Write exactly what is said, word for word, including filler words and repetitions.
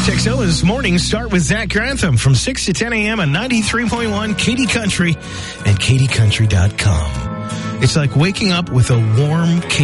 Texoma's mornings start with Zach Grantham from six to ten a.m. on ninety-three point one Katy Country and katy country dot com. It's like waking up with a warm